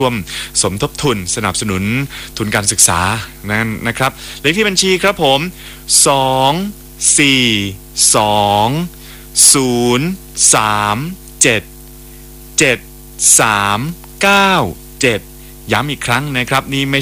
ร่วมสมทบทุนสนับสนุนทุนการศึกษานั่นนะครับเลขที่บัญชีครับผม2420377ย้ำอีกครั้งนะครับนี่ไม่